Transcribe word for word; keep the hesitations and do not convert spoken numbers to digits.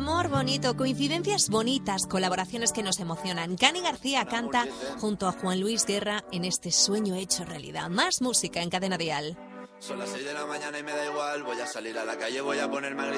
Amor bonito, coincidencias bonitas, colaboraciones que nos emocionan. Cani García canta junto a Juan Luis Guerra en este sueño hecho realidad. Más música en Cadena Dial. Son las seis de la mañana y me da igual. Voy a salir a la calle, voy a ponerme a gritar.